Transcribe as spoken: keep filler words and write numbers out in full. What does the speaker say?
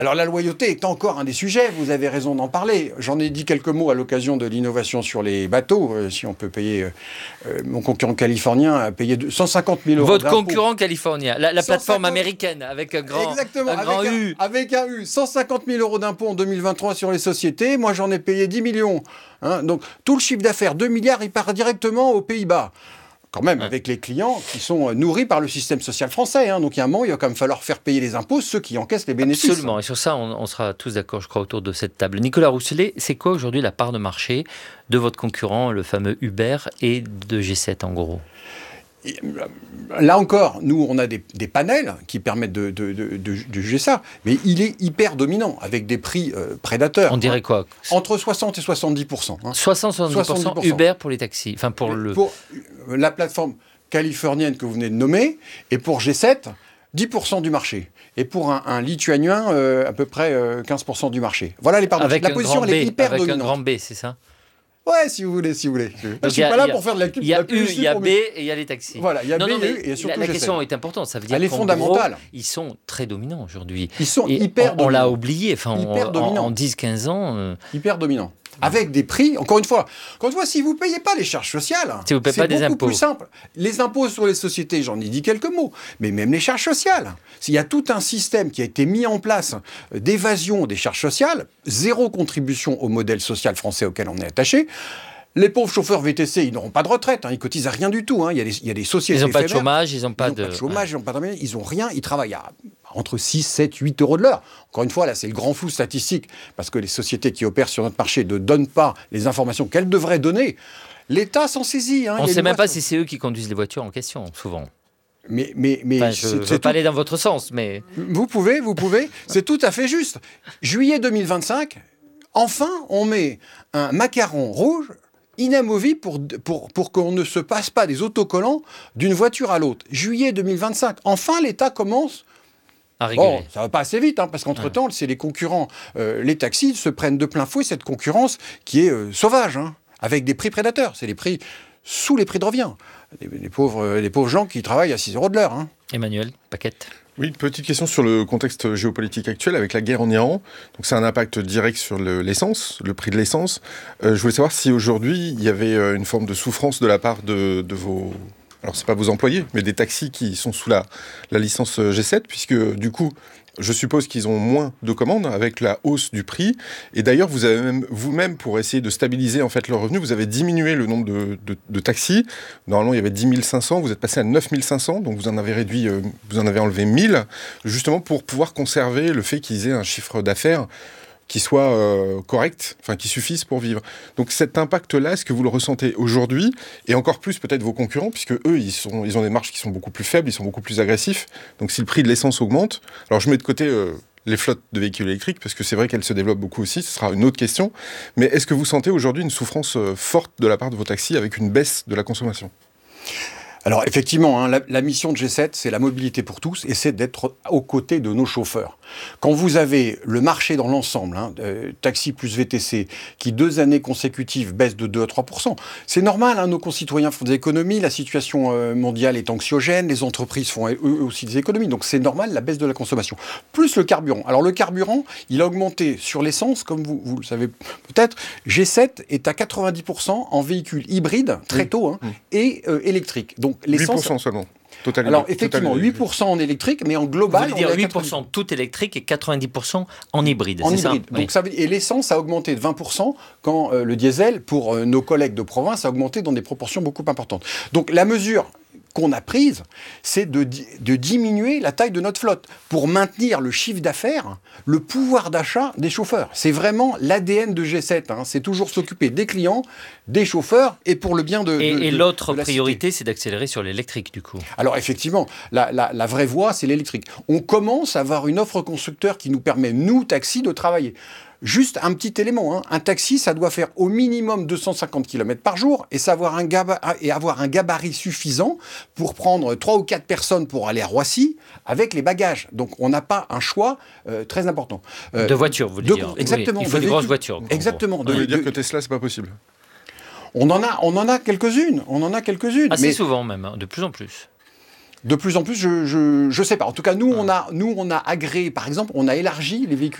Alors la loyauté est encore un des sujets, vous avez raison d'en parler. J'en ai dit quelques mots à l'occasion de l'innovation sur les bateaux. Euh, si on peut payer, euh, mon concurrent californien a payé cent cinquante mille euros Votre d'impôts. concurrent californien, la, la cent cinquante plateforme américaine avec un grand, Exactement, un grand avec, U. un, avec un U. cent cinquante mille euros d'impôts en deux mille vingt-trois sur les sociétés. Moi, j'en ai payé dix millions. Hein. Donc tout le chiffre d'affaires, deux milliards, il part directement aux Pays-Bas. Quand même, ouais. Avec les clients qui sont nourris par le système social français. Hein. Donc, il y a un moment, il va quand même falloir faire payer les impôts ceux qui encaissent les bénéfices. Absolument. Et sur ça, on, on sera tous d'accord, je crois, autour de cette table. Nicolas Rousselet, c'est quoi aujourd'hui la part de marché de votre concurrent, le fameux Uber, et de G sept, en gros ? Et là encore, nous, on a des, des panels qui permettent de, de, de, de, de juger ça, mais il est hyper dominant, avec des prix euh, prédateurs. On dirait hein, quoi ? Entre soixante et soixante-dix pour cent. Hein. soixante à soixante-dix pour cent, soixante-dix pour cent Uber pour les taxis. Enfin, pour, le... pour la plateforme californienne que vous venez de nommer, et pour G sept, dix pour cent du marché. Et pour un, un lituanien, euh, à peu près euh, quinze pour cent du marché. Voilà les parts de marché. La position, elle est hyper avec dominante. Avec un grand B, c'est ça ? Ouais, si vous voulez, si vous voulez. Je ne suis a, pas là a, pour faire de la pub. Il y a U, il y a B et il y a les taxis. Voilà, il y a non, B non, et U et surtout la, la G sept. question est importante. Ça veut dire Elle est fondamentale. Gros, ils sont très dominants aujourd'hui. Ils sont et hyper on, dominants. On l'a oublié. Enfin, hyper on, dominants. En, en dix quinze ans. Euh... Hyper dominants. Avec des prix, encore une fois, encore une fois, si vous ne payez pas les charges sociales, si vous payez c'est pas des beaucoup impôts. plus simple. Les impôts sur les sociétés, j'en ai dit quelques mots, mais même les charges sociales. Il y a tout un système qui a été mis en place d'évasion des charges sociales, zéro contribution au modèle social français auquel on est attaché. Les pauvres chauffeurs V T C, ils n'auront pas de retraite, hein, ils cotisent à rien du tout. Hein. Il y a des, il y a des sociétés Ils n'ont pas de éphémères. chômage, ils n'ont pas, ils de... pas de chômage, ils n'ont pas de... Ils n'ont rien, ils travaillent à entre six, sept, huit euros de l'heure. Encore une fois, là, c'est le grand flou statistique, parce que les sociétés qui opèrent sur notre marché ne donnent pas les informations qu'elles devraient donner. L'État s'en saisit. Hein. On ne sait même pas si c'est eux qui conduisent les voitures en question, souvent. Mais, mais, mais enfin, je ne veux pas aller dans votre sens, mais... Vous pouvez, vous pouvez. C'est tout à fait juste. Juillet deux mille vingt-cinq, enfin, on met un macaron rouge inamovible pour, pour, pour qu'on ne se passe pas des autocollants d'une voiture à l'autre. Juillet deux mille vingt-cinq, enfin l'État commence... à réguler. Bon, ça va pas assez vite, hein, parce qu'entre-temps, ouais. c'est les concurrents, euh, les taxis se prennent de plein fouet cette concurrence qui est euh, sauvage, hein, avec des prix prédateurs. C'est les prix sous les prix de revient. Les, les, pauvres, les pauvres gens qui travaillent à six euros de l'heure. Hein. Emmanuel Paquette. Oui, petite question sur le contexte géopolitique actuel avec la guerre en Iran. Donc, c'est un impact direct sur le, l'essence, le prix de l'essence. Euh, je voulais savoir si aujourd'hui, il y avait euh, une forme de souffrance de la part de, de vos... Alors, c'est pas vos employés, mais des taxis qui sont sous la, la licence G sept, puisque du coup, je suppose qu'ils ont moins de commandes avec la hausse du prix. Et d'ailleurs, vous avez même, vous-même, pour essayer de stabiliser en fait leurs revenus, vous avez diminué le nombre de, de, de taxis. Normalement, il y avait dix mille cinq cents, vous êtes passé à neuf mille cinq cents, donc vous en avez réduit, euh, vous en avez enlevé mille, justement pour pouvoir conserver le fait qu'ils aient un chiffre d'affaires qui soit euh, correct, enfin qui suffise pour vivre. Donc cet impact-là, est-ce que vous le ressentez aujourd'hui, et encore plus peut-être vos concurrents, puisque eux, ils, sont, ils ont des marges qui sont beaucoup plus faibles, ils sont beaucoup plus agressifs. Donc si le prix de l'essence augmente, alors je mets de côté euh, les flottes de véhicules électriques, parce que c'est vrai qu'elles se développent beaucoup aussi, ce sera une autre question, mais est-ce que vous sentez aujourd'hui une souffrance euh, forte de la part de vos taxis avec une baisse de la consommation ? Alors effectivement, hein, la, la mission de G sept, c'est la mobilité pour tous et c'est d'être aux côtés de nos chauffeurs. Quand vous avez le marché dans l'ensemble, hein, euh, taxi plus V T C, qui deux années consécutives baisse de deux à trois pour cent, c'est normal, hein, nos concitoyens font des économies, la situation euh, mondiale est anxiogène, les entreprises font eux aussi des économies, donc c'est normal la baisse de la consommation. Plus le carburant. Alors le carburant, il a augmenté sur l'essence, comme vous, vous le savez peut-être, G sept est à quatre-vingt-dix pour cent en véhicules hybrides, très tôt, hein, mmh. et euh, électriques. Donc l'essence... huit pour cent seulement. Total, Alors effectivement, total... huit pour cent en électrique, mais en global... Vous voulez dire huit pour cent tout électrique et quatre-vingt-dix pour cent en hybride, en c'est hybride. ça? Donc, oui. ça veut... Et l'essence a augmenté de vingt pour cent quand euh, le diesel, pour euh, nos collègues de province, a augmenté dans des proportions beaucoup importantes. Donc la mesure qu'on a prise, c'est de, de diminuer la taille de notre flotte pour maintenir le chiffre d'affaires, le pouvoir d'achat des chauffeurs. C'est vraiment l'A D N de G sept. Hein. C'est toujours s'occuper des clients, des chauffeurs et pour le bien de, et, de, et de, l'autre de la priorité, cité. C'est d'accélérer sur l'électrique, du coup. Alors effectivement, la, la, la vraie voie, c'est l'électrique. On commence à avoir une offre constructeur qui nous permet, nous, taxis, de travailler. Juste un petit élément, hein. Un taxi, ça doit faire au minimum deux cent cinquante kilomètres par jour et, savoir un gaba- et avoir un gabarit suffisant pour prendre trois ou quatre personnes pour aller à Roissy avec les bagages. Donc on n'a pas un choix euh, très important. Euh, de voitures, vous voulez de, dire. Exactement. Oui, il faut des grosses voitures. Exactement. Vous voulez dire que Tesla, c'est pas possible? On en a, on en a quelques-unes. On en a quelques-unes. Assez mais... souvent même, hein, de plus en plus. De plus en plus, je, je, je sais pas. En tout cas, nous, on a, nous, on a agréé, par exemple, on a élargi les véhicules